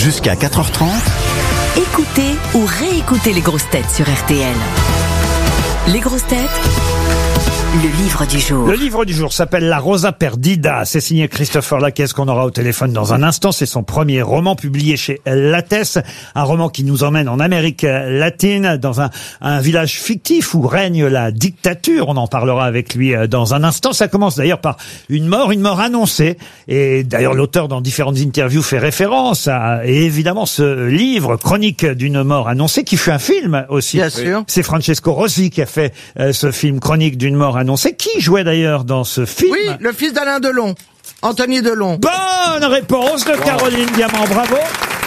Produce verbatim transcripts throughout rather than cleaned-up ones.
Jusqu'à quatre heures trente. Écoutez ou réécoutez les grosses têtes sur R T L. Les grosses têtes, le livre du jour. Le livre du jour s'appelle La Rosa Perdida. C'est signé Christopher Lacaisse qu'on aura au téléphone dans un instant. C'est son premier roman publié chez Lattès. Un roman qui nous emmène en Amérique latine, dans un, un village fictif où règne la dictature. On en parlera avec lui dans un instant. Ça commence d'ailleurs par une mort, une mort annoncée. Et d'ailleurs, l'auteur, dans différentes interviews, fait référence à, et évidemment, ce livre, Chronique d'une mort annoncée, qui fut un film aussi. Bien sûr. C'est Francesco Rosi qui a fait euh, ce film, Chronique d'une mort annoncée. Qui jouait d'ailleurs dans ce film? Oui, le fils d'Alain Delon, Anthony Delon. Bonne réponse de Caroline Diamant, bravo.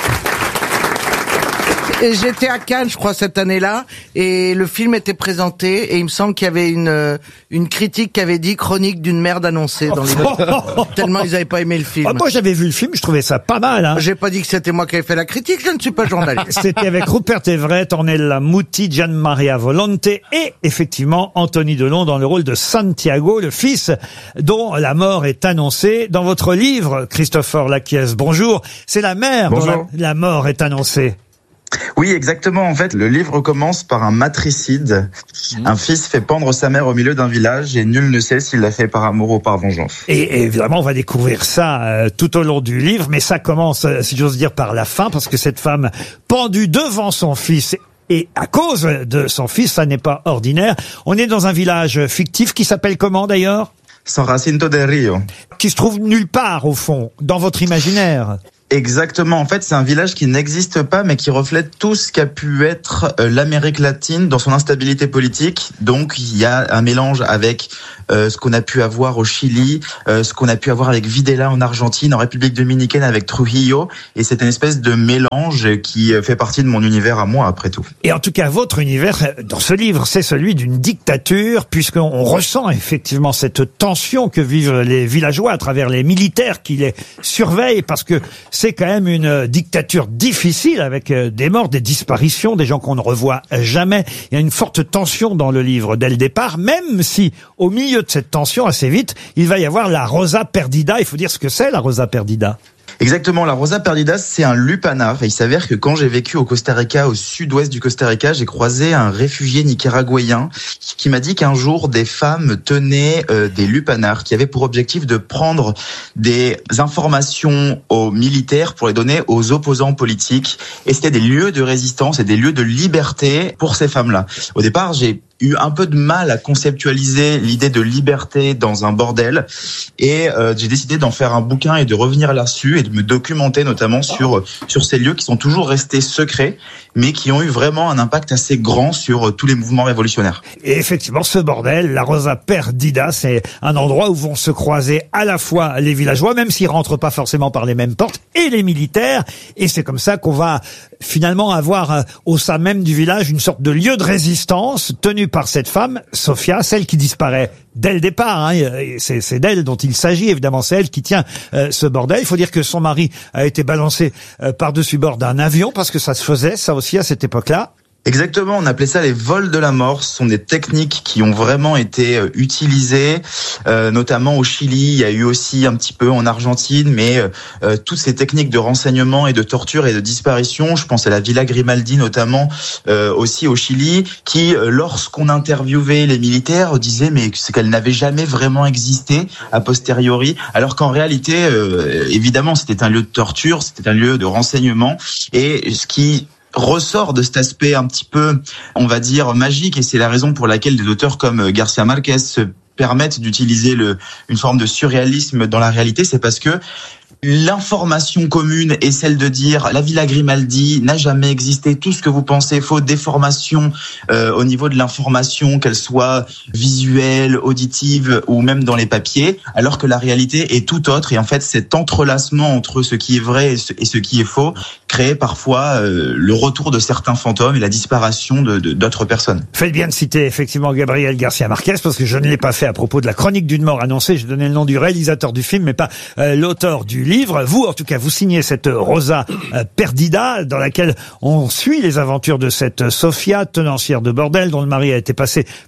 Et j'étais à Cannes, je crois, cette année-là, et le film était présenté, et il me semble qu'il y avait une une critique qui avait dit Chronique d'une merde annoncée dans les tellement ils avaient pas aimé le film. Ah, moi j'avais vu le film, je trouvais ça pas mal. Hein. J'ai pas dit que c'était moi qui avais fait la critique, je ne suis pas journaliste. C'était avec Rupert Everett, Ornella Muti, Gian Maria Volonte et effectivement Anthony Delon dans le rôle de Santiago, le fils dont la mort est annoncée. Dans votre livre, Christopher Lacaisse, bonjour, c'est la mère dont la, la mort est annoncée. Oui, exactement. En fait, le livre commence par un matricide. Mmh. Un fils fait pendre sa mère au milieu d'un village et nul ne sait s'il l'a fait par amour ou par vengeance. Et, et évidemment, on va découvrir ça euh, tout au long du livre, mais ça commence, euh, si j'ose dire, par la fin, parce que cette femme pendue devant son fils et à cause de son fils, ça n'est pas ordinaire. On est dans un village fictif qui s'appelle comment d'ailleurs ? San Jacinto del Río. Qui se trouve nulle part, au fond, dans votre imaginaire. Exactement. En fait, c'est un village qui n'existe pas, mais qui reflète tout ce qu'a pu être euh, l'Amérique latine dans son instabilité politique. Donc, il y a un mélange avec euh, ce qu'on a pu avoir au Chili, euh, ce qu'on a pu avoir avec Videla en Argentine, en République dominicaine avec Trujillo. Et c'est une espèce de mélange qui fait partie de mon univers à moi, après tout. Et en tout cas, votre univers, dans ce livre, c'est celui d'une dictature, puisqu'on ressent effectivement cette tension que vivent les villageois à travers les militaires qui les surveillent, parce que c'est quand même une dictature difficile avec des morts, des disparitions, des gens qu'on ne revoit jamais. Il y a une forte tension dans le livre dès le départ, même si au milieu de cette tension, assez vite, il va y avoir la Rosa Perdida. Il faut dire ce que c'est, la Rosa Perdida. Exactement, la Rosa Perdida, c'est un lupanar. Et il s'avère que quand j'ai vécu au Costa Rica, au sud-ouest du Costa Rica, j'ai croisé un réfugié nicaraguayen qui m'a dit qu'un jour, des femmes tenaient euh, des lupanars qui avaient pour objectif de prendre des informations aux militaires pour les donner aux opposants politiques. Et c'était des lieux de résistance et des lieux de liberté pour ces femmes-là. Au départ, j'ai eu un peu de mal à conceptualiser l'idée de liberté dans un bordel et euh, j'ai décidé d'en faire un bouquin et de revenir là-dessus et de me documenter notamment sur sur ces lieux qui sont toujours restés secrets mais qui ont eu vraiment un impact assez grand sur tous les mouvements révolutionnaires. Et effectivement, ce bordel, la Rosa Perdida, c'est un endroit où vont se croiser à la fois les villageois, même s'ils rentrent pas forcément par les mêmes portes, et les militaires. Et c'est comme ça qu'on va finalement avoir au sein même du village une sorte de lieu de résistance tenu par cette femme, Sofia, celle qui disparaît dès le départ. Hein. C'est, c'est d'elle dont il s'agit, évidemment. C'est elle qui tient euh, ce bordel. Il faut dire que son mari a été balancé euh, par-dessus bord d'un avion, parce que ça se faisait, ça aussi, à cette époque-là. Exactement, on appelait ça les vols de la mort. Ce sont des techniques qui ont vraiment été utilisées, euh, notamment au Chili. Il y a eu aussi un petit peu en Argentine, mais euh, toutes ces techniques de renseignement et de torture et de disparition, je pense à la Villa Grimaldi notamment, euh, aussi au Chili, qui, lorsqu'on interviewait les militaires, disaient mais c'est qu'elles n'avaient jamais vraiment existé a posteriori, alors qu'en réalité, euh, évidemment, c'était un lieu de torture, c'était un lieu de renseignement, et ce qui ressort de cet aspect un petit peu, on va dire, magique, et c'est la raison pour laquelle des auteurs comme Garcia Marquez se permettent d'utiliser le, une forme de surréalisme dans la réalité, c'est parce que l'information commune est celle de dire la Villa Grimaldi n'a jamais existé, tout ce que vous pensez faux, déformation euh, au niveau de l'information, qu'elle soit visuelle, auditive ou même dans les papiers, alors que la réalité est tout autre. Et en fait, cet entrelacement entre ce qui est vrai et ce, et ce qui est faux crée parfois euh, le retour de certains fantômes et la disparition de, de, d'autres personnes. Faites bien de citer effectivement Gabriel Garcia Marquez, parce que je ne l'ai pas fait à propos de la Chronique d'une mort annoncée. J'ai donné le nom du réalisateur du film, mais pas euh, l'auteur du livre. Vous, en tout cas, vous signez cette Rosa euh, Perdida, dans laquelle on suit les aventures de cette Sofia, tenancière de bordel, dont le mari a été passé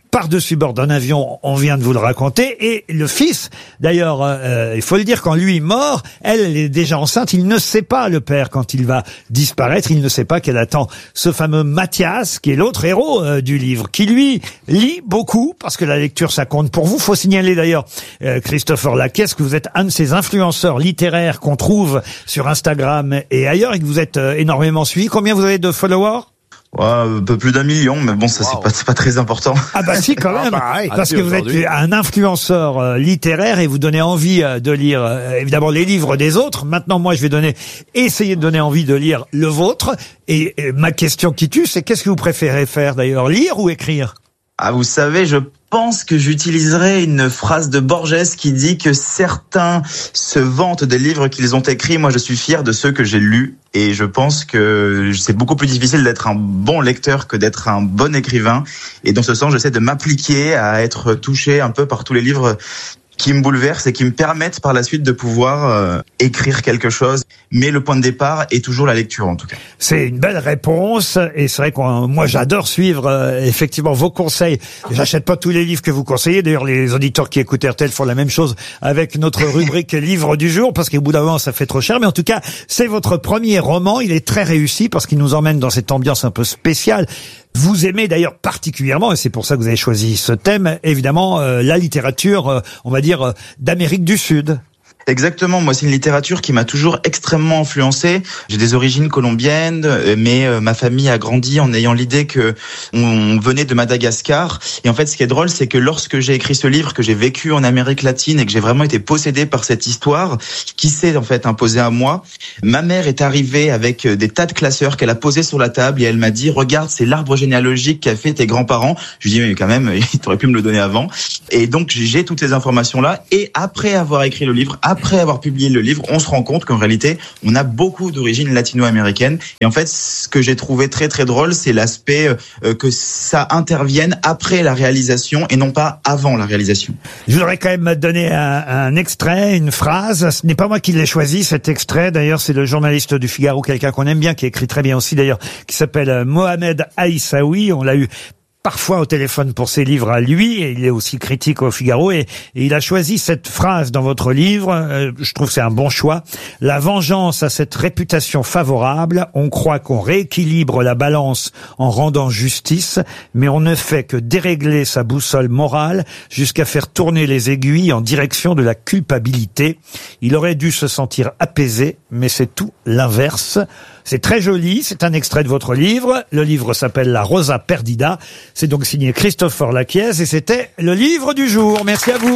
par-dessus bord d'un avion, on vient de vous le raconter, et le fils, d'ailleurs, euh, il faut le dire, quand lui est mort, elle, elle est déjà enceinte, il ne sait pas, le père, quand il va disparaître, il ne sait pas qu'elle attend ce fameux Mathias, qui est l'autre héros euh, du livre, qui lui lit beaucoup, parce que la lecture, ça compte pour vous. Faut signaler d'ailleurs, euh, Christopher Laquiesce, que vous êtes un de ces influenceurs littéraires qu'on trouve sur Instagram et ailleurs, et que vous êtes euh, énormément suivi. Combien vous avez de followers ? Ouais, un peu plus d'un million, mais bon, ça, wow. c'est pas, c'est pas très important. Ah bah si, quand même. Ah bah, parce que vous êtes un influenceur euh, littéraire et vous donnez envie euh, de lire, euh, évidemment, les livres des autres. Maintenant, moi, je vais donner, essayer de donner envie de lire le vôtre. Et, et ma question qui tue, c'est qu'est-ce que vous préférez faire d'ailleurs, lire ou écrire ? Ah, vous savez, je pense que j'utiliserai une phrase de Borges qui dit que certains se vantent des livres qu'ils ont écrits. Moi, je suis fier de ceux que j'ai lus. Et je pense que c'est beaucoup plus difficile d'être un bon lecteur que d'être un bon écrivain. Et dans ce sens, j'essaie de m'appliquer à être touché un peu par tous les livres qui me bouleversent et qui me permettent par la suite de pouvoir euh, écrire quelque chose. Mais le point de départ est toujours la lecture, en tout cas. C'est une belle réponse, et c'est vrai que moi j'adore suivre euh, effectivement vos conseils. J'achète pas tous les livres que vous conseillez. D'ailleurs, les auditeurs qui écoutent R T L font la même chose avec notre rubrique livre du jour, parce qu'au bout d'un moment ça fait trop cher. Mais en tout cas, c'est votre premier roman. Il est très réussi parce qu'il nous emmène dans cette ambiance un peu spéciale. Vous aimez d'ailleurs particulièrement, et c'est pour ça que vous avez choisi ce thème, évidemment, euh, la littérature, euh, on va dire, euh, d'Amérique du Sud. Exactement, moi c'est une littérature qui m'a toujours extrêmement influencé. J'ai des origines colombiennes, mais euh, ma famille a grandi en ayant l'idée que on venait de Madagascar. Et en fait, ce qui est drôle, c'est que lorsque j'ai écrit ce livre, que j'ai vécu en Amérique latine et que j'ai vraiment été possédé par cette histoire qui s'est en fait imposée à moi, ma mère est arrivée avec des tas de classeurs qu'elle a posés sur la table et elle m'a dit « Regarde, c'est l'arbre généalogique qu'a fait tes grands-parents. » Je lui ai dit « Mais quand même, il t'aurait pu me le donner avant. » Et donc j'ai toutes ces informations-là. Et après avoir écrit le livre, après avoir publié le livre, on se rend compte qu'en réalité, on a beaucoup d'origines latino-américaines. Et en fait, ce que j'ai trouvé très très drôle, c'est l'aspect euh, que ça intervienne après la réalisation et non pas avant la réalisation. Je voudrais quand même donner un, un extrait, une phrase. Ce n'est pas moi qui l'ai choisi, cet extrait. D'ailleurs, c'est le journaliste du Figaro, quelqu'un qu'on aime bien, qui écrit très bien aussi d'ailleurs, qui s'appelle Mohamed Aïssaoui. On l'a eu parfois au téléphone pour ses livres à lui, et il est aussi critique au Figaro, et, et il a choisi cette phrase dans votre livre, euh, je trouve que c'est un bon choix. La vengeance a cette réputation favorable, on croit qu'on rééquilibre la balance en rendant justice, mais on ne fait que dérégler sa boussole morale jusqu'à faire tourner les aiguilles en direction de la culpabilité. Il aurait dû se sentir apaisé, mais c'est tout l'inverse. C'est très joli, c'est un extrait de votre livre. Le livre s'appelle La Rosa Perdida. C'est donc signé Christopher Laquiesce et c'était le livre du jour. Merci à vous.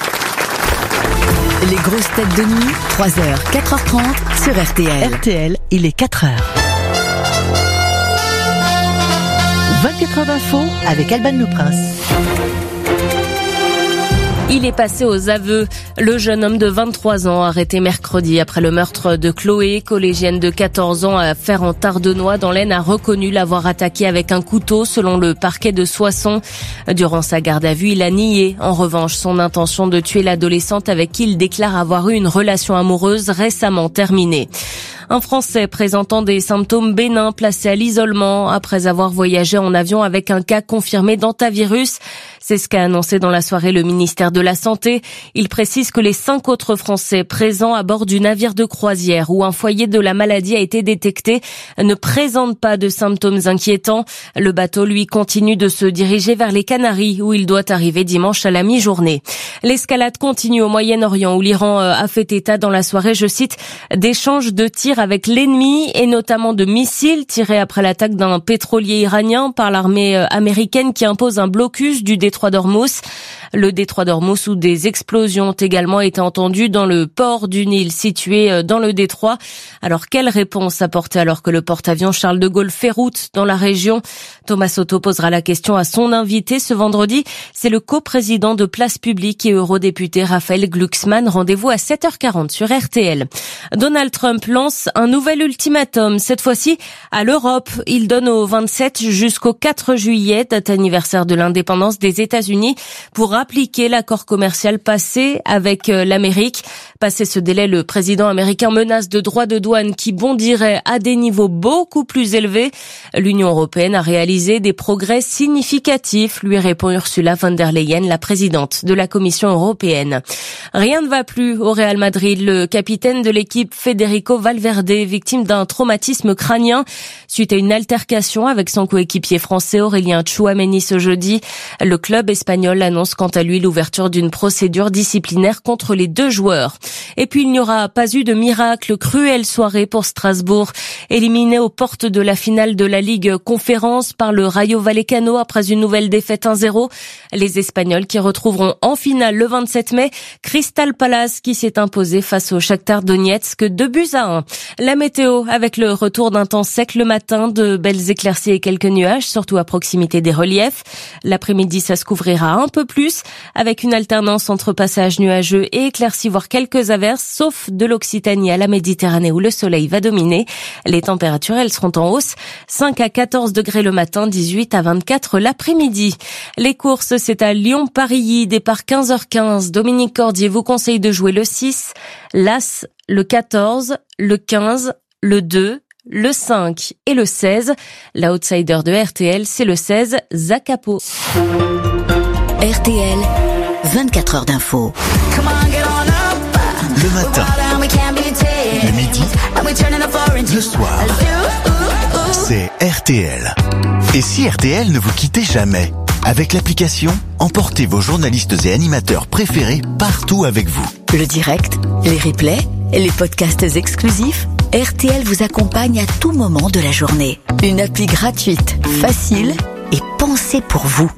Les grosses têtes de nuit, trois heures, quatre heures trente sur R T L. R T L, il est quatre heures. vingt-quatre heures d'info avec Alban Le Prince. Il est passé aux aveux. Le jeune homme de vingt-trois ans, arrêté mercredi après le meurtre de Chloé, collégienne de quatorze ans à Fer-en-Tardenois dans l'Aisne, a reconnu l'avoir attaqué avec un couteau selon le parquet de Soissons. Durant sa garde à vue, il a nié en revanche son intention de tuer l'adolescente avec qui il déclare avoir eu une relation amoureuse récemment terminée. Un Français présentant des symptômes bénins placé à l'isolement après avoir voyagé en avion avec un cas confirmé d'hantavirus. C'est ce qu'a annoncé dans la soirée le ministère de la Santé. Il précise que les cinq autres Français présents à bord du navire de croisière où un foyer de la maladie a été détecté ne présentent pas de symptômes inquiétants. Le bateau, lui, continue de se diriger vers les Canaries où il doit arriver dimanche à la mi-journée. L'escalade continue au Moyen-Orient où l'Iran a fait état dans la soirée, je cite, d'échanges de tirs avec l'ennemi et notamment de missiles tirés après l'attaque d'un pétrolier iranien par l'armée américaine qui impose un blocus du détroit d'Ormuz. Le détroit d'Ormuz où des explosions ont également été entendues dans le port du Nil situé dans le détroit. Alors quelle réponse apporter alors que le porte-avions Charles de Gaulle fait route dans la région? Thomas Soto posera la question à son invité ce vendredi. C'est le coprésident de Place Publique et eurodéputé Raphaël Glucksmann. Rendez-vous à sept heures quarante sur R T L. Donald Trump lance lance un nouvel ultimatum, cette fois-ci à l'Europe. Il donne au vingt-sept jusqu'au quatre juillet, date anniversaire de l'indépendance des États-Unis, pour appliquer l'accord commercial passé avec l'Amérique. Passé ce délai, le président américain menace de droits de douane qui bondiraient à des niveaux beaucoup plus élevés. L'Union européenne a réalisé des progrès significatifs, lui répond Ursula von der Leyen, la présidente de la Commission européenne. Rien ne va plus au Real Madrid. Le capitaine de l'équipe, Federico Valverde, victime d'un traumatisme crânien suite à une altercation avec son coéquipier français Aurélien Tchouaméni ce jeudi. Le club espagnol annonce quant à lui l'ouverture d'une procédure disciplinaire contre les deux joueurs. Et puis il n'y aura pas eu de miracle, cruelle soirée pour Strasbourg. Éliminé aux portes de la finale de la Ligue Conférence par le Rayo Vallecano après une nouvelle défaite un zéro. Les Espagnols qui retrouveront en finale le vingt-sept mai Crystal Palace qui s'est imposé face au Shakhtar Donetsk deux buts à un. La météo avec le retour d'un temps sec le matin, de belles éclaircies et quelques nuages, surtout à proximité des reliefs. L'après-midi, ça se couvrira un peu plus avec une alternance entre passages nuageux et éclaircies, voire quelques averses, sauf de l'Occitanie à la Méditerranée où le soleil va dominer. Les températures, elles seront en hausse. cinq à quatorze degrés le matin, dix-huit à vingt-quatre l'après-midi. Les courses, c'est à Lyon-Paris, départ quinze heures quinze. Dominique Cordier vous conseille de jouer le six, l'As, le quatorze, le quinze, le deux, le cinq et le seize. L'outsider de R T L, c'est le seize, Zakapo. R T L, vingt-quatre heures d'info. Le matin, le midi, le soir, c'est R T L. Et si R T L ne vous quittait jamais? Avec l'application, emportez vos journalistes et animateurs préférés partout avec vous. Le direct, les replays, les podcasts exclusifs, R T L vous accompagne à tout moment de la journée. Une appli gratuite, facile et pensée pour vous.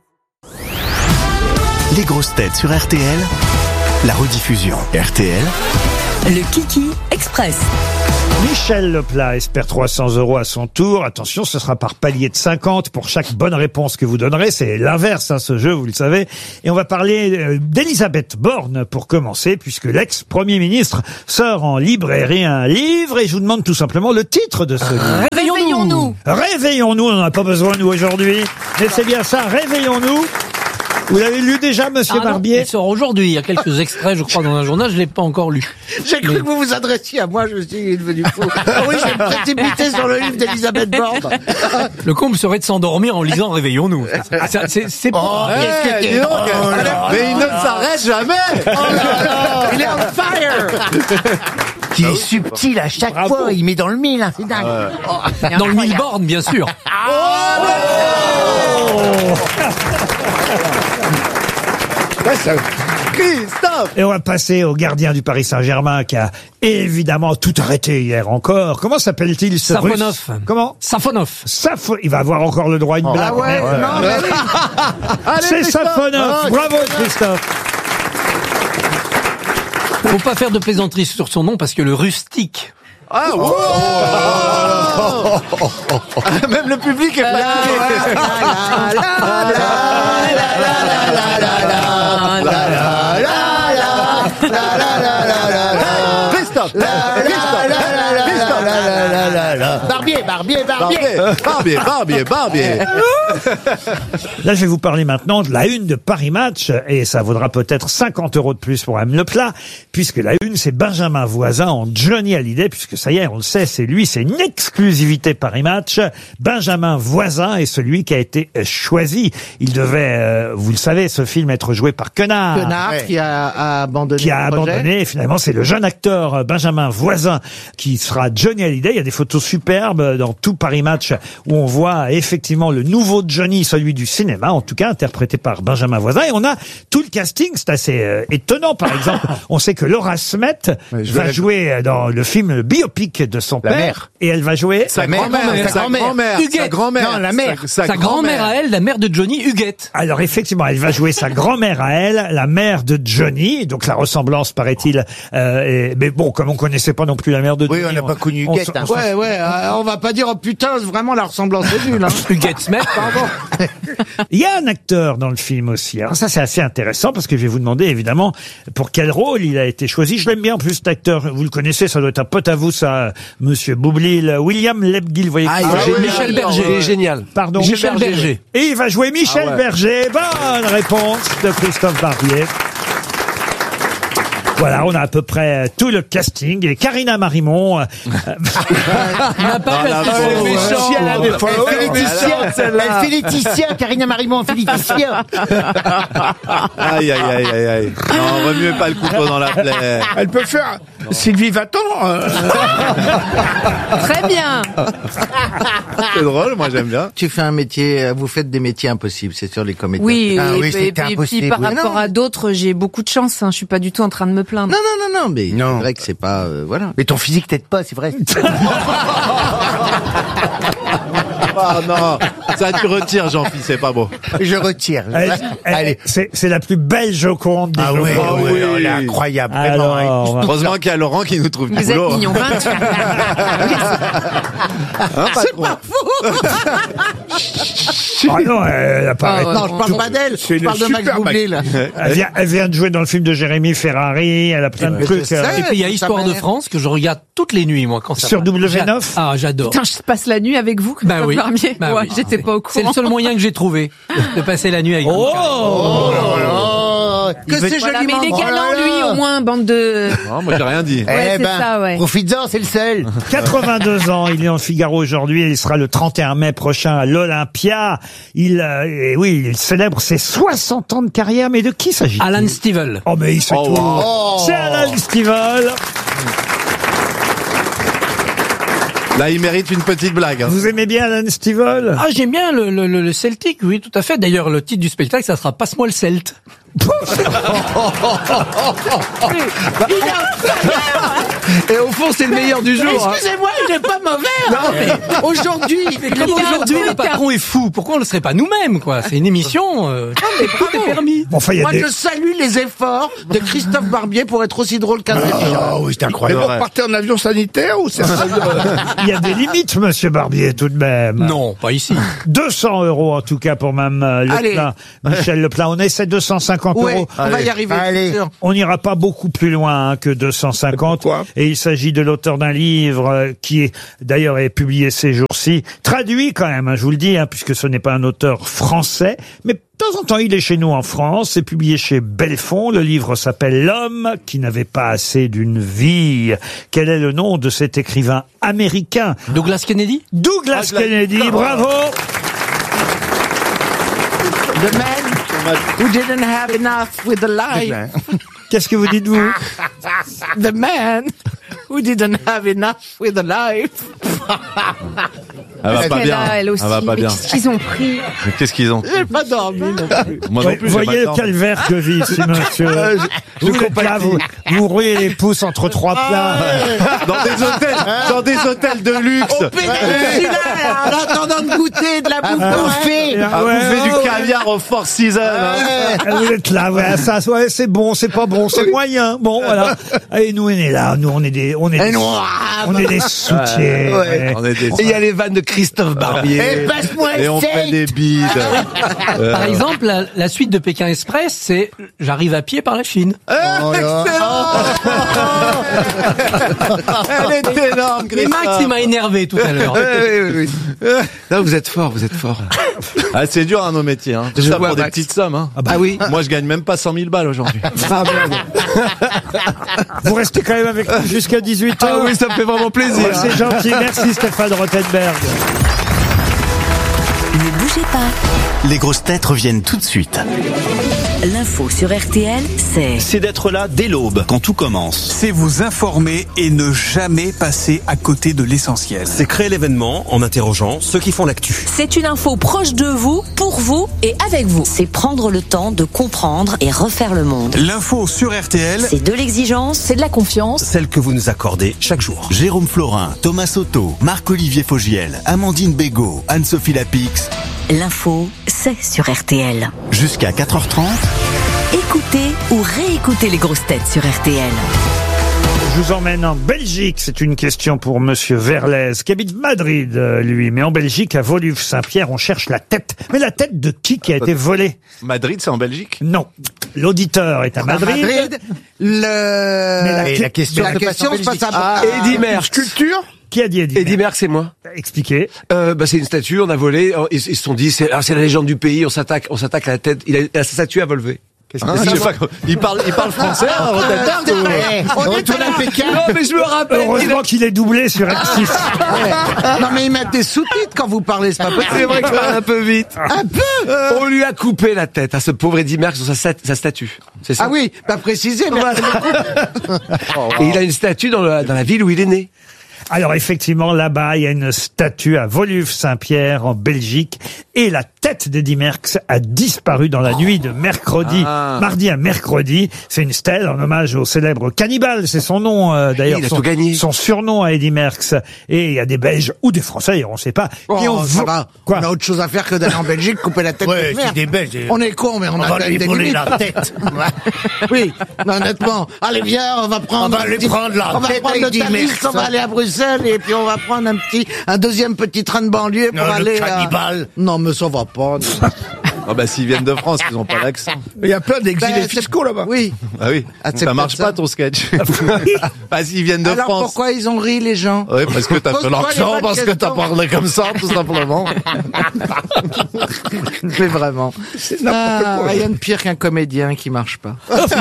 Les grosses têtes sur R T L, la rediffusion R T L, le Kiki Express. Michel Leplat espère trois cents euros à son tour. Attention, ce sera par palier de cinquante pour chaque bonne réponse que vous donnerez. C'est l'inverse, hein, ce jeu, vous le savez. Et on va parler d'Elisabeth Borne pour commencer, puisque l'ex-premier ministre sort en librairie un livre. Et je vous demande tout simplement le titre de ce livre. Réveillons-nous. Réveillons-nous, on n'en a pas besoin, nous, aujourd'hui. Mais c'est bien ça, Réveillons-nous. Vous l'avez lu déjà, monsieur ah Barbier? non, il sort aujourd'hui. Il y a quelques extraits, je crois, dans un journal. Je l'ai pas encore lu. J'ai cru Mais... que vous vous adressiez à moi. Je me suis dit, il est devenu fou. Ah oui, j'ai précipité sur le livre d'Elisabeth Borne. Le comble serait de s'endormir en lisant Réveillons-nous. C'est, c'est, c'est oh, pas... qu'est-ce que t'es... oh, oh, mais il ne s'arrête jamais. Oh là là, il est on fire. Qui est subtil à chaque Bravo. fois, il met dans le mille, hein, c'est dingue. Euh, oh, c'est dans le mille bornes, bien sûr. Oh, oh Christophe. Et on va passer au gardien du Paris Saint-Germain qui a évidemment tout arrêté hier encore. Comment s'appelle-t-il ce Safonov. Russe? Comment? Safonov. Safo... Il va avoir encore le droit à une oh, blague. Ah ouais, ouais. Non, mais oui. Allez, c'est Christophe. Safonov. Oh, bravo Christophe. Faut pas faire de plaisanterie sur son nom parce que le rustique. Ah wow. Oh, oh, oh, oh, oh. Même le public est fatigué. Christophe, Barbier, Barbier, Barbier, Barbier, Barbier, Barbier. Là, je vais vous parler maintenant de la une de Paris Match, et ça vaudra peut-être cinquante euros de plus pour Mme Leplat, puisque la une, c'est Benjamin Voisin en Johnny Hallyday, puisque ça y est, on le sait, c'est lui, c'est une exclusivité Paris Match. Benjamin Voisin est celui qui a été choisi. Il devait, euh, vous le savez, ce film être joué par Quenard. Quenard, ouais. qui a, a abandonné Qui a le projet. abandonné, et finalement, c'est le jeune acteur Benjamin Voisin qui sera Johnny Hallyday. Il y a des photos superbes dans tout Paris Match où on voit effectivement le nouveau Johnny, celui du cinéma, en tout cas, interprété par Benjamin Voisin. Et on a tout le casting, c'est assez euh, étonnant. Par exemple, on sait que Laura Smet va vais... jouer dans le film le biopic de son la père. Mère. Et elle va jouer... Sa grand-mère. Sa grand-mère. Sa grand-mère. Non, la mère. Sa, sa, sa grand-mère. grand-mère à elle, la mère de Johnny, Huguette. Alors effectivement, elle va jouer sa grand-mère à elle, la mère de Johnny. Donc la ressemblance, paraît-il... Euh, est... Mais bon, comme on connaissait pas non plus la mère de oui, Johnny... Oui, on n'a pas connu Huguette. Hein. Ouais, ouais. va, on va pas dire, oh putain, vraiment, la ressemblance est nulle, hein. Huguette Smith, pardon. Il y a un acteur dans le film aussi. Alors ça, c'est assez intéressant parce que je vais vous demander évidemment pour quel rôle il a été choisi. Je l'aime bien en plus cet acteur. Vous le connaissez, ça doit être un pote à vous, ça, Monsieur Boublil. William Lebguil, vous voyez. Ah, qui il c'est est Michel génial. Berger. Il est génial. Pardon. Michel Berger. Et il va jouer Michel Ah ouais. Berger. Bonne réponse de Christophe Barbier. Voilà, on a à peu près tout le casting. Et Karina Marimont. euh, On n'a pas la placé pauvre, le ouais. méchant. Elle fait Laetitia, Elle fait Laetitia, Karina Marimont, elle fait Laetitia. Aïe, aïe, aïe, aïe, aïe. Non, remuez pas le couteau dans la plaie. Elle peut faire Sylvie Vartan. euh. Très bien. C'est drôle, moi j'aime bien. Tu fais un métier, euh, vous faites des métiers impossibles, c'est sur les comédiens. Oui, Ah et, oui, et- c'était et puis impossible, par oui. rapport Non. à d'autres, j'ai beaucoup de chance. Hein. Je suis pas du tout en train de me plaindre. Non, non, non, non, mais Non. c'est vrai que c'est pas, euh, voilà. Mais ton physique t'aide pas, c'est vrai. Ah non, ça tu retires, Jean-Philippe, c'est pas beau. Je retire. elle- elle- Allez. c'est c'est la plus belle Joconde des Ah ouais, Jocondes. ouais, elle est incroyable, vraiment. hein. Alors, Heureusement qu'il y a Laurent qui nous trouve du Vous êtes boulot. mignon, vingt-huit. Hein, patron ah non, elle apparaît. Ah ouais. Non, je parle pas d'elle, C'est je parle une de Max super Boublil. Elle vient, elle vient de jouer dans le film de Jérémy Ferrari. Elle a plein de Mais trucs. je sais. euh, Et puis il y a Ça Histoire de mère. France que je regarde toutes les nuits, moi, quand ça Sur passe. W neuf? J'a- Ah, j'adore. Putain, je passe la nuit avec vous, Bah Christophe oui. Barbier. Bah Ouais, oui. j'étais pas au C'est courant. le seul moyen que j'ai trouvé de passer la nuit avec vous. Oh, Que c'est Voilà, mais joliment. il est Oh là galant, là. lui, au moins, bande de... Non, moi j'ai rien dit. Ouais, Eh c'est ben, ça, ouais. profites-en, c'est le seul. quatre-vingt-deux ans, il est en Figaro aujourd'hui et il sera le trente et un mai prochain à l'Olympia. Il, euh, et oui, il célèbre ses soixante ans de carrière, mais de qui s'agit-il? Alan Stivell. Oh, mais il sait Oh, tout. wow. C'est Alan Stivell. Là, il mérite une petite blague. Hein. Vous aimez bien Alan Stivell? Ah, j'aime bien le, le, le Celtic, oui, tout à fait. D'ailleurs, le titre du spectacle, ça sera Passe-moi le Celte. Et au fond, c'est le meilleur du jour. hein. Excusez-moi, il est pas mauvais. hein. Aujourd'hui, Mais comme aujourd'hui, le patron est fou, pourquoi on le serait pas nous-mêmes, quoi? C'est une émission, euh, tout est permis. Bon, enfin, il y a moi des... je salue les efforts de Christophe Barbier pour être aussi drôle qu'un Ah oui, c'est Mais incroyable. vous repartez en avion sanitaire ou c'est un avion, euh, il y a des limites, monsieur Barbier, tout de même. Non, pas ici. deux cents euros, en tout cas, pour Mme euh, Allez. Leplat. Michel Leplat. On essaie deux cent cinquante Ouais, euros. on va y arriver. Allez. c'est sûr. On n'ira pas beaucoup plus loin hein, que deux cent cinquante. Pourquoi Et il s'agit de l'auteur d'un livre euh, qui est d'ailleurs est publié ces jours-ci, traduit quand même, hein, je vous le dis, hein, puisque ce n'est pas un auteur français, mais de temps en temps il est chez nous en France. C'est publié chez Belfond. Le livre s'appelle L'homme qui n'avait pas assez d'une vie. Quel est le nom de cet écrivain américain? Douglas Kennedy? Douglas Ah, Kennedy. Bravo. The man who didn't have enough with the life. Qu'est-ce que vous dites vous? The man who didn't have enough with the life. Elle va pas Elle bien. a, elle aussi. Elle va pas Mais bien. qu'est-ce qu'ils ont pris? Mais qu'est-ce qu'ils ont J'ai pas dormi non plus. Moi non Ouais, plus, vous j'ai voyez pas le le temps. calvaire que vit ici, monsieur. vous êtes là, vous, vous roulez les pouces entre trois plats. Dans des hôtels, dans des hôtels de luxe. Au péninsula, en attendant de goûter de la bouffe bouffée. Ah À ouais, bouffer du ouais, caviar au Four Seasons. hein. ouais. Vous êtes là, ouais, ça, ouais, c'est bon, c'est pas bon, c'est moyen. Bon, voilà. Et nous, on est là, nous, on est des, on est des, on est des soutiens. ouais. On est des... Et il y a les vannes de Christophe Barbier. Et passe-moi Et on le fait steak. des bides. Euh, Par exemple, la, la suite de Pékin Express, c'est j'arrive à pied par la Chine. Elle est énorme, Mais Max, il m'a énervé tout à l'heure. Oui, oui, oui. Là, vous êtes fort, vous êtes fort. Ah, c'est dur, hein, nos métiers. Hein. Tout Je ça vois pour des Max. petites sommes. Hein. Ah oui. Moi, je gagne même pas cent mille balles aujourd'hui. Ah, merde. Vous restez quand même avec nous jusqu'à dix-huit heures. Ah oui, ça me fait vraiment plaisir. Ouais, c'est gentil. Merci Stéphane Rothenberg. Ne bougez pas. Les grosses têtes reviennent tout de suite. L'info sur R T L, c'est C'est d'être là dès l'aube, quand tout commence. C'est vous informer et ne jamais passer à côté de l'essentiel. C'est créer l'événement en interrogeant ceux qui font l'actu. C'est une info proche de vous, pour vous et avec vous. c'est prendre le temps de comprendre et refaire le monde. L'info sur R T L, C'est de l'exigence, C'est de la confiance. Celle que vous nous accordez chaque jour. Jérôme Florin, Thomas Soto, Marc-Olivier Fogiel, Amandine Bégaud, Anne-Sophie Lapix. l'info, c'est sur R T L. Jusqu'à quatre heures trente. Écoutez ou réécoutez les grosses têtes sur R T L. vous emmène en Belgique. C'est une question pour Monsieur Verlez, qui habite Madrid, euh, lui. Mais en Belgique, à Woluwe-Saint-Pierre, on cherche la tête. Mais la tête de qui qui a été volée? Madrid, c'est en Belgique? Non. L'auditeur est à Madrid. Madrid, le... Mais la, Et la question, mais la se passe question en se passe Belgique. à... Ah, Eddy Merckx. Sculpture? Qui a dit Eddy Eddy Merckx? Merckx, c'est moi. Expliquez. Euh, bah, c'est une statue, on a volé, ils, ils se sont dit, c'est, alors, c'est la légende du pays, on s'attaque, on s'attaque à la tête, il a, sa statue à Volvé. Qu'est-ce que Ah, c'est je sais pas, il parle, il parle français, hein, Rotateur, ou- Eh, on retourne à Pékin. Non, mais je me rappelle. Heureusement qu'il est doublé sur M six. Non mais ils mettent des sous-titres quand vous parlez, c'est pas possible. C'est vrai que je parle un peu vite. Un peu. On lui a coupé la tête à ce pauvre Eddy Merckx sur sa, stat- sa statue. C'est ça. Ah oui, pas précisé, mais Et il a une statue dans, le, dans la ville où il est né. Alors effectivement, là-bas, il y a une statue à Woluwe-Saint-Pierre, en Belgique, et la tête d'Eddy Merckx a disparu dans la nuit de mercredi, Ah. mardi à mercredi. C'est une stèle en hommage au célèbre cannibale, c'est son nom euh, d'ailleurs, Il a son, tout gagné. son surnom à Eddy Merckx. Et il y a des Belges ou des Français, on ne sait pas, qui ont Oh, ça vo- va. Quoi On a autre chose à faire que d'aller en Belgique couper la tête Ouais, de merde. c'est des Belges. On est con, mais on, On a va quand même lui des voler limites. la tête. Oui, non, honnêtement. Allez, viens, on va prendre. On va un lui petit- prendre la On va tête prendre à le Eddy Thalys, Merckx. on va aller à Bruxelles et puis on va prendre un petit, un deuxième petit train de banlieue pour Non, le aller à... cannibale. Non, mais ça va pas. non. Ah bah s'ils viennent de France, ils ont pas l'accent. Il y a plein d'exilés Ben, c'est- fiscaux là-bas. Oui. Ah oui, Ah, c'est ça marche peut-être pas ça. ton sketch. Bah s'ils viennent de Alors France. pourquoi ils ont ri, les gens? Oui, parce que t'as fait Pose-toi les l'accent, bonnes parce que t'as questions. parlé comme ça, tout simplement. Mais vraiment. Ah, rien de pire qu'un comédien qui marche pas.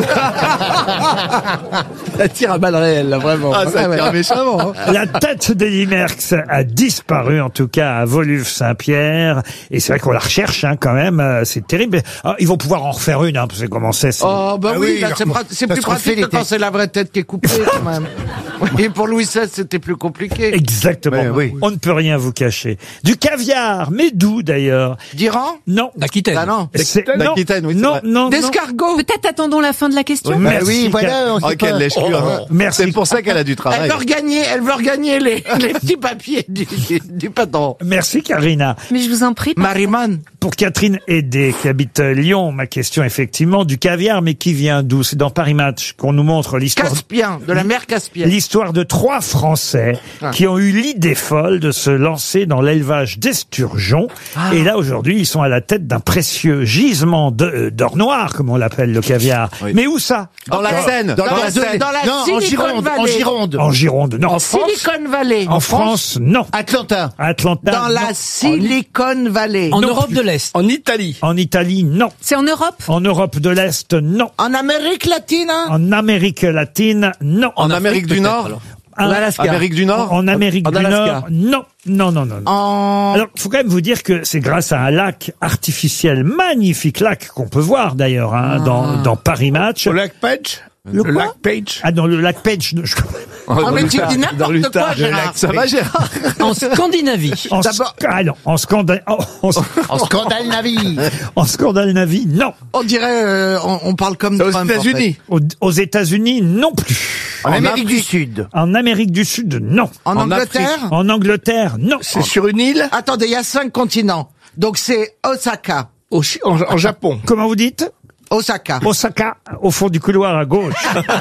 Ça tire à balles réelles, là, vraiment. Ah, ça Ah ouais. tire méchamment. hein. La tête d'Eddy Merckx a disparu, en tout cas, à Woluwe-Saint-Pierre. Et c'est vrai qu'on la recherche, hein, quand même. euh, C'est terrible. Ah, ils vont pouvoir en refaire une, hein, parce que comment c'est, c'est- Oh, bah Ah oui, oui, là, c'est alors, pra- c'est ça plus se refait pratique que l'été. quand c'est la vraie tête qui est coupée, quand même. Et pour Louis seize, c'était plus compliqué. Exactement. Ouais, oui. On ne peut rien vous cacher. Du caviar, mais d'où d'ailleurs? D'Iran? Non. D'Aquitaine. Ah non. C'est- non, D'Aquitaine, oui, c'est non, vrai. non, non. D'escargot? Peut-être attendons la fin de la question. Oui, Merci, oui, voilà, on Oh, sait qu'elle pas. lèche plus, hein. Merci. C'est pour ça qu'elle a du Elle travail. veut regagner, elle veut regagner les, les petits papiers du, du, du patron. Merci, Karina. Mais je vous en prie. Mariman. Pour Catherine Hédé, qui habite euh, Lyon, ma question, effectivement, du caviar, mais qui vient d'où? C'est dans Paris Match qu'on nous montre l'histoire. Caspien, de la mer Caspienne. L'histoire de trois Français Ah. qui ont eu l'idée folle de se lancer dans l'élevage d'esturgeons. Ah. Et là, aujourd'hui, ils sont à la tête d'un précieux gisement de- euh, d'or noir, comme on l'appelle, le caviar. Oui. Mais où ça? Dans la Seine. Dans, Dans la de- Seine. dans la Non, en Silicon Gironde, en Valley. Gironde. En Gironde, non. En Silicon Valley. En France, non. Atlanta. Atlanta, Dans la non. Silicon Valley. En Non Europe plus. de l'Est. En Italie. En Italie, non. C'est en Europe? En Europe de l'Est, non. En Amérique latine, hein? En Amérique latine, non. En Amérique du Nord. En Alaska. Amérique du Nord. En Amérique En du Alaska. Nord, non. Non, non, non. non. En... Alors, faut quand même vous dire que c'est grâce à un lac artificiel, magnifique lac qu'on peut voir d'ailleurs hein, dans, dans Paris Match. Au lac Page. Le Le quoi lac Page. Ah, dans le lac Page. je- Ah, mais tu dis Dans n'importe l'Utah. quoi, Gérard. Ça va, Gérard? En Scandinavie. En, D'abord- sc- ah non, en scandale, en, en, En scandale Navi. en Scandinavie, non. On dirait, euh, on, on parle comme Aux Trump, en États-Unis. Aux, aux États-Unis, non plus. En En Amérique du Afrique. Sud. En Amérique du Sud, non. fait. En, En Angleterre? En Angleterre, non. C'est sur une île. Attendez, il y a cinq continents. Donc c'est Osaka. Au Chi- en, en Japon. Comment vous dites? Osaka. Osaka, au fond du couloir à gauche.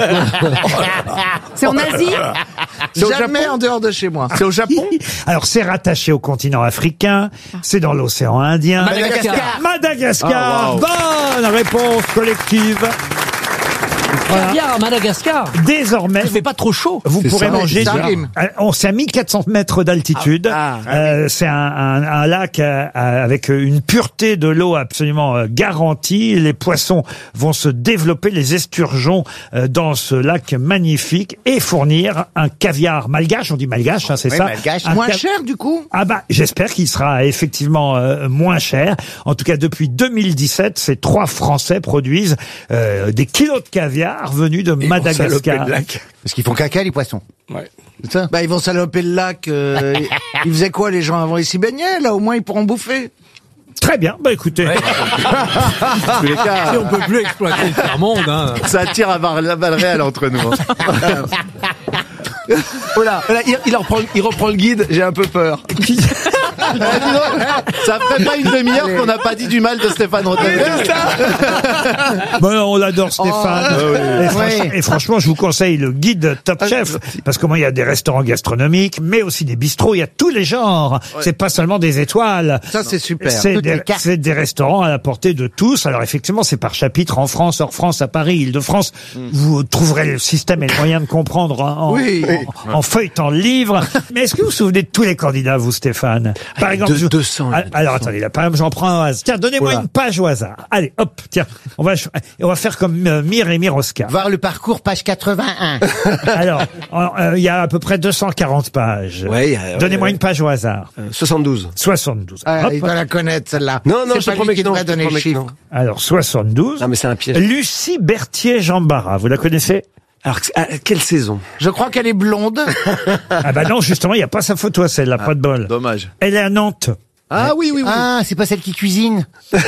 C'est en Asie? C'est au Jamais Japon. en dehors de chez moi. C'est au Japon. Alors, c'est rattaché au continent africain, c'est dans l'océan Indien. Madagascar. Madagascar. Ah, wow. Bonne réponse collective. Voilà. Caviar à Madagascar. Désormais, Il fait pas trop chaud. vous C'est pourrez ça, manger. ça du- rime. Euh, On c'est à mille quatre cents mètres d'altitude. Ah, ah, Euh, c'est un, un- un lac euh, avec une pureté de l'eau absolument euh, garantie. Les poissons vont se développer, les esturgeons euh, dans ce lac magnifique et fournir un caviar malgache. On dit malgache, hein, c'est Oui, ça. malgache. Un Moins ca- cher, du coup? Ah bah, j'espère qu'il sera effectivement euh, moins cher. En tout cas, depuis deux mille dix-sept, ces trois Français produisent euh, des kilos de caviar venus de Ils vont saloper Madagascar. le lac. Parce qu'ils font caca, les poissons. Ouais. C'est ça. Bah, ils vont saloper le lac. euh, ils faisaient quoi, les gens avant? Ils s'y baignaient, là, au moins, ils pourront bouffer. Très bien, bah écoutez. En tous les cas, Et on peut plus exploiter le tiers-monde. Hein. ça tire à bar- la balle réelle entre nous. hein. Voilà, voilà, il, il reprend, il reprend le guide, j'ai un peu peur. Ça ferait pas une demi-heure qu'on n'a pas dit du mal de Stéphane Rothenberg. Bon, non, on l'adore, Stéphane. Oh, oui. et, franch- et franchement, je vous conseille le guide Top Chef, parce que moi, il y a des restaurants gastronomiques, mais aussi des bistrots. Il y a tous les genres. C'est pas seulement des étoiles. Ça, c'est super. C'est Toutes des, les cartes. c'est des restaurants à la portée de tous. Alors effectivement, c'est par chapitre en France, hors France, à Paris, Île-de-France. Vous trouverez le système et le moyen de comprendre en, Oui. en, en feuilletant le livre. Mais est-ce que vous vous souvenez de tous les candidats, vous, Stéphane? Par exemple, De- je- deux cents, Ah, alors attendez, là, par exemple, j'en prends un au hasard. Tiens, donnez-moi Oula. une page au hasard. Allez, hop, tiens, on va ch- on va faire comme euh, Mir et Miroska. Voir le parcours, page quatre-vingt-un. Alors, en- euh, il y a à peu près deux cent quarante pages. Ouais, euh, Donnez-moi ouais. une page au hasard. Euh, soixante-douze. soixante-douze. Ah, Hop. il doit la connaître, celle-là. Non, non, C'est je te pas promets lui qui que non. devrait je te donner le promets que chiffre. non. Alors, soixante-douze. Non, mais c'est un piège. Lucie Berthier-Jambara, vous la connaissez? Alors, à quelle saison? Je crois qu'elle est blonde. Ah bah non, justement, il n'y a pas sa photo à celle-là, pas de bol. Dommage. Elle est à Nantes. Ah oui, oui, oui. Ah, c'est pas celle qui cuisine. elle,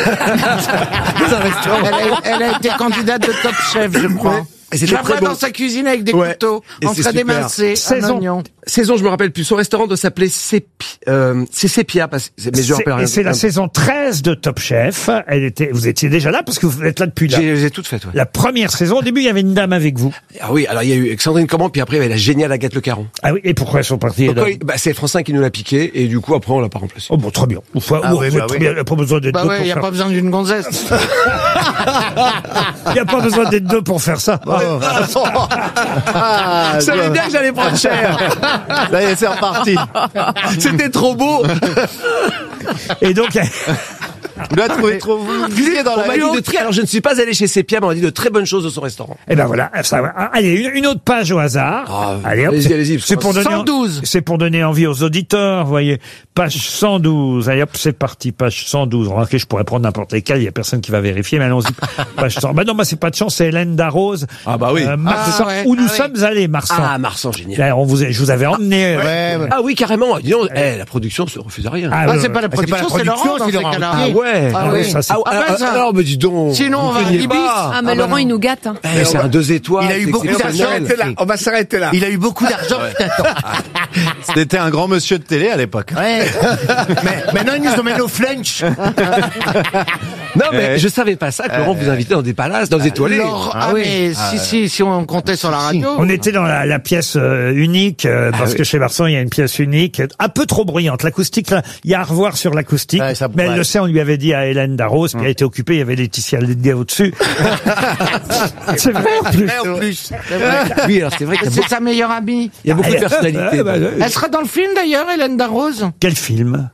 a, elle a été candidate de Top Chef, je crois. Et Je c'était la vois très bon. dans sa cuisine avec des Ouais. couteaux, Et en c'est train super. d'émincer un Saison. oignon. Saison, je me rappelle plus. Son restaurant doit s'appeler Sépi, euh, c'est Sépia, parce que c'est, mais je me C'est- rappelle rien. Et c'est la saison treize de Top Chef. Elle était, vous étiez déjà là parce que vous êtes là depuis là. J'ai, j'ai toutes faites, ouais. La première saison, au début, il y avait une dame avec vous. Ah oui, alors il y a eu Alexandrine Comment, puis après il y avait la géniale Agathe Le Caron. Ah oui, et pourquoi elles sont parties? Donc, là ouais, bah, c'est France cinq qui nous l'a piqué, et du coup après on l'a pas remplacé. Oh bon, très bien. Enfin, Ah oh, oui, vous bah êtes oui. très bien. Il n'y a pas besoin d'être Bah deux ouais, pour il n'y a faire. pas besoin d'une gonzesse. Il n'y a pas besoin d'être deux pour faire ça. Ah, Je savais bien que j'allais prendre cher. Ça y est, c'est reparti. C'était trop beau. Et donc, Vous l'avez trouvé trop vous glissez dans On la m'a dit de très, alors je ne suis pas allé chez Sépia, mais on m'a dit de très bonnes choses de son restaurant. eh ben voilà, ça va. Allez, une, une autre page au hasard. Ah, allez, hop, allez-y, c'est- allez-y, c'est pour donner, cent douze. c'est pour donner envie aux auditeurs, vous voyez. Page cent douze. Allez, hop, c'est parti, page cent douze. Remarquez, je pourrais prendre n'importe lesquels, il y a personne qui va vérifier, mais allons-y. Page cent. Bah non, bah c'est pas de chance, c'est Hélène Darroze. Ah bah oui. Euh, Marsan, Ah ouais, où nous ah sommes allés, Marsan. Ah, Marsan, génial. Là, on vous, a- je vous avais emmené. euh, Ouais, ouais. Ah oui, carrément. Dis donc, eh, la production se refuse à rien. Ah, Ah, ouais, c'est pas la ouais. production, c'est Laurent dans c'est ces Laurent cas-là. Ruquier. ouais. Ah Ah oui, oui. ça c'est. Ah, Ah, ah, bah, ça. alors, mais dis donc. Sinon, on vous va à craignez Ibis. pas. Ah, mais Ah, Laurent, bah non. il nous gâte. Hein. Eh, c'est un deux étoiles. Il a eu c'est beaucoup exceptionnel. d'argent. On va s'arrêter là. Il a eu beaucoup d'argent, attends. C'était un grand monsieur de télé à l'époque. Ouais. Mais maintenant, ils nous emmènent au flunch. Non, mais Eh. je savais pas ça, que Laurent vous invitait dans des palaces, dans des étoilés. Laurent- Ah ah, oui. mais si, si, si on comptait sur la radio. On était dans la, la pièce euh, unique, euh, parce oui. que chez Marsan, il y a une pièce unique, un peu trop bruyante. L'acoustique, là, il y a à revoir sur l'acoustique. Ouais, ça- mais elle ouais. le sait, on lui avait dit à Hélène Darroze, puis elle était occupée, il y avait Laetitia Lédguet au-dessus. C'est vrai, en plus. En plus. Oui, alors c'est vrai qu'il y a C'est beaucoup, sa meilleure amie. il y a beaucoup de Elle- personnalités. Ah, bah, dans- euh, Elle sera dans le film d'ailleurs, Hélène Darroze. Quel film?